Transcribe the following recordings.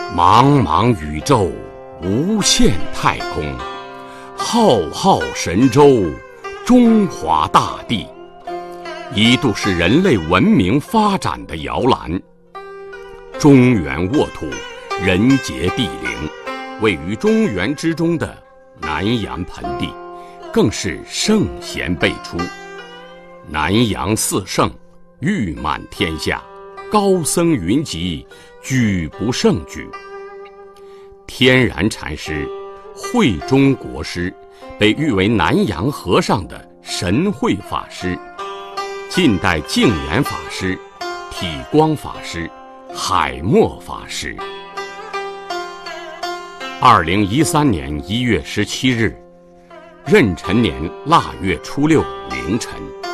茫茫宇宙，无限太空，浩浩神州，中华大地，一度是人类文明发展的摇篮。中原沃土，人杰地灵，位于中原之中的南阳盆地，更是圣贤辈出。南阳四圣，誉满天下，高僧云集，举不胜举。天然禅师、慧中国师，被誉为南阳和尚的神会法师，近代净言法师、体光法师、海默法师。2013年1月17日，壬辰年腊月初6凌晨，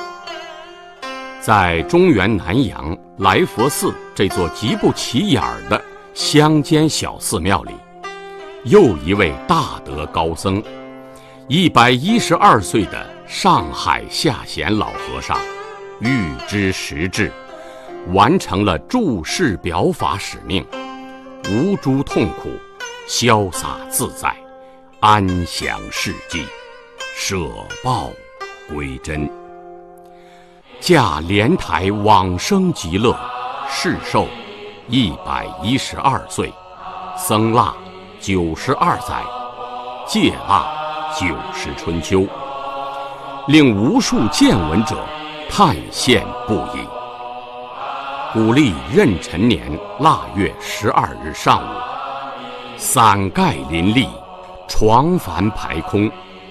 在中原南阳来佛寺这座极不起眼的乡间小寺庙里，又一位大德高僧，112岁的上海下贤老和尚，预知时至，完成了注释表法使命，无诸痛苦，潇洒自在，安详世纪，舍报归真。驾莲台往生极乐，世寿112岁，僧腊92载，戒腊90春秋，令无数见闻者叹羡不已。古历壬辰年腊月12日上午，伞盖林立，床幡排空。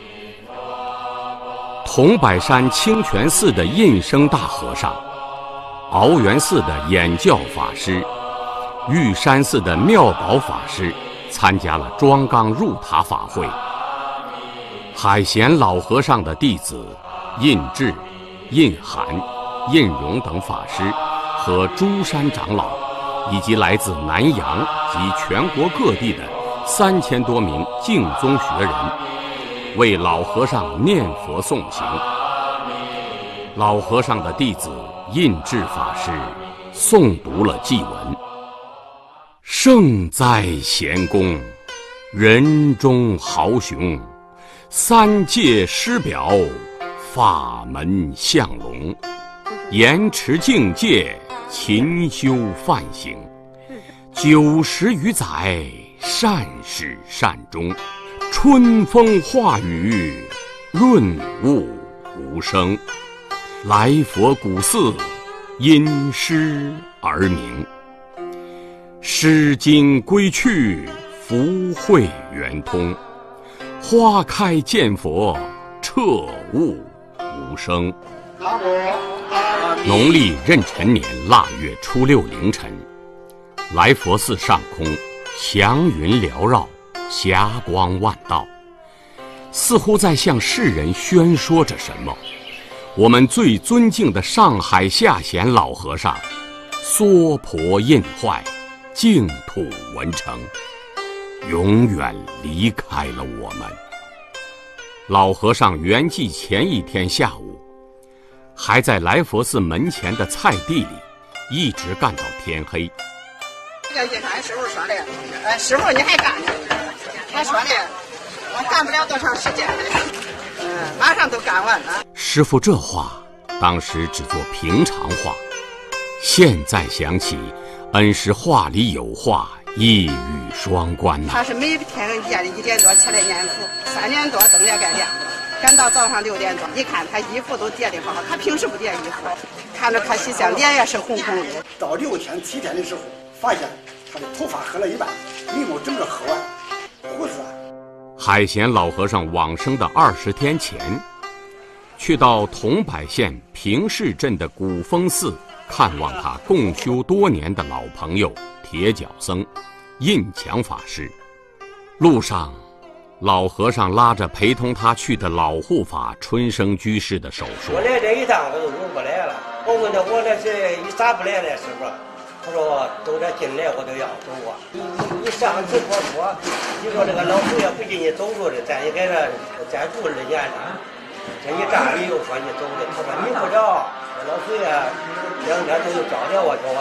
桐柏山清泉寺的印生大和尚，鳌源寺的演教法师，玉山寺的妙宝法师参加了庄纲入塔法会。海贤老和尚的弟子印智、印涵、印荣等法师和诸山长老，以及来自南阳及全国各地的3000多名净宗学人，为老和尚念佛诵行。老和尚的弟子印智法师诵读了祭文：圣哉贤公，人中豪雄，三界师表，法门相龙，严持境界，勤修梵行，90余载，善始善终，春风化雨，润物无声。来佛古寺，因诗而名。诗经归去，福慧圆通。花开见佛，彻悟无声。农历壬辰年腊月初6凌晨，来佛寺上空祥云缭绕，霞光万道，似乎在向世人宣说着什么。我们最尊敬的上海下贤老和尚娑婆印坏，净土文成，永远离开了我们。老和尚圆寂前一天下午，还在来佛寺门前的菜地里一直干到天黑。 这个俺师傅说的，师傅你还干呢？他说的，我干不了多长时间了，马上都干完了。 师傅这话当时只做平常话，现在想起，恩师话里有话，一语双关呐。 他是每天夜里1点多起来念佛，3点多灯也该亮了，赶到早上6点多，一看他衣服都叠得好好，他平时不叠衣服，看着可喜相，脸也是红红的。 到6天7天的时候，发现他的头发黑了一半，眉毛整个黑完，胡子。 海贤老和尚往生的20天前，去到桐柏县平市镇的古峰寺看望他共修多年的老朋友铁脚僧印强法师。路上，老和尚拉着陪同他去的老护法春生居士的手说：“ 我来这一趟我就不来了。我问他我这是你咋不来了，师傅？他说都这进来我都要走啊。你上次说，你说这个老祖爷不进你走路的，咱也给他再住2年了。这一站你又说你走的，他说你不着，老祖爷2天都找着我，说我